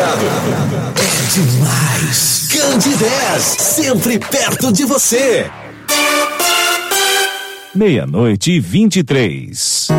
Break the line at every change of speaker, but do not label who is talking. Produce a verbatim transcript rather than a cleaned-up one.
É demais. Candidez, sempre perto de você.
Meia-noite e vinte e três.